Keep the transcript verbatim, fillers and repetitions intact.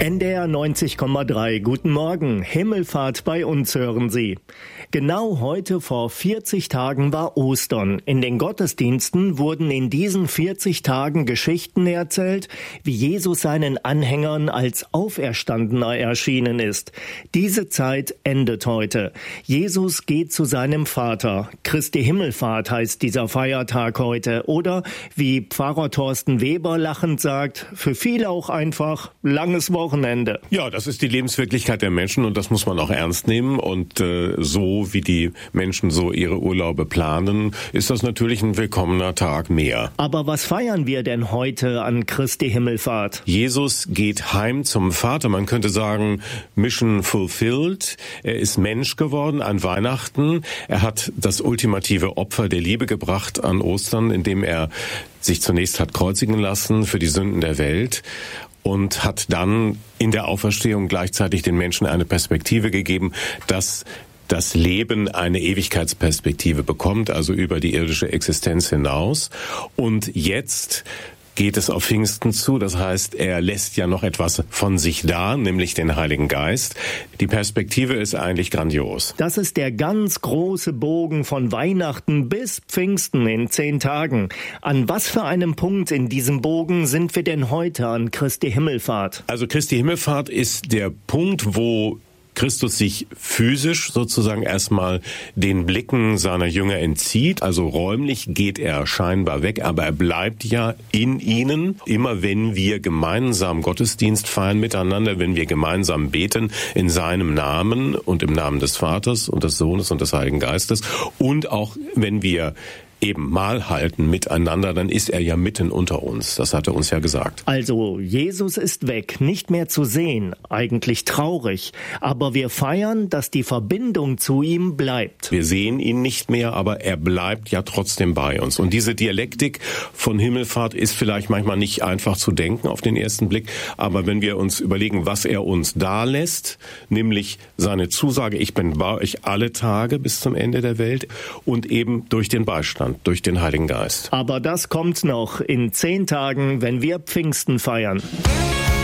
N D R neunzig Komma drei, guten Morgen, Himmelfahrt bei uns hören Sie. Genau heute vor vierzig Tagen war Ostern. In den Gottesdiensten wurden in diesen vierzig Tagen Geschichten erzählt, wie Jesus seinen Anhängern als Auferstandener erschienen ist. Diese Zeit endet heute. Jesus geht zu seinem Vater. Christi Himmelfahrt heißt dieser Feiertag heute. Oder, wie Pfarrer Thorsten Weber lachend sagt, für viele auch einfach langes Wochenende. Ja, das ist die Lebenswirklichkeit der Menschen und das muss man auch ernst nehmen. Und äh, so wie die Menschen so ihre Urlaube planen, ist das natürlich ein willkommener Tag mehr. Aber was feiern wir denn heute an Christi Himmelfahrt? Jesus geht heim zum Vater. Man könnte sagen, Mission fulfilled. Er ist Mensch geworden an Weihnachten. Er hat das ultimative Opfer der Liebe gebracht an Ostern, indem er sich zunächst hat kreuzigen lassen für die Sünden der Welt und hat dann in der Auferstehung gleichzeitig den Menschen eine Perspektive gegeben, dass das Leben eine Ewigkeitsperspektive bekommt, also über die irdische Existenz hinaus. Und jetzt geht es auf Pfingsten zu, das heißt, er lässt ja noch etwas von sich da, nämlich den Heiligen Geist. Die Perspektive ist eigentlich grandios. Das ist der ganz große Bogen von Weihnachten bis Pfingsten in zehn Tagen. An was für einem Punkt in diesem Bogen sind wir denn heute an Christi Himmelfahrt? Also Christi Himmelfahrt ist der Punkt, wo Christus sich physisch sozusagen erstmal den Blicken seiner Jünger entzieht. Also räumlich geht er scheinbar weg, aber er bleibt ja in ihnen. Immer wenn wir gemeinsam Gottesdienst feiern miteinander, wenn wir gemeinsam beten in seinem Namen und im Namen des Vaters und des Sohnes und des Heiligen Geistes und auch wenn wir eben Mahl halten miteinander, dann ist er ja mitten unter uns. Das hat er uns ja gesagt. Also, Jesus ist weg, nicht mehr zu sehen. Eigentlich traurig. Aber wir feiern, dass die Verbindung zu ihm bleibt. Wir sehen ihn nicht mehr, aber er bleibt ja trotzdem bei uns. Und diese Dialektik von Himmelfahrt ist vielleicht manchmal nicht einfach zu denken auf den ersten Blick. Aber wenn wir uns überlegen, was er uns da lässt, nämlich seine Zusage, ich bin bei euch alle Tage bis zum Ende der Welt und eben durch den Beistand, durch den Heiligen Geist. Aber das kommt noch in zehn Tagen, wenn wir Pfingsten feiern.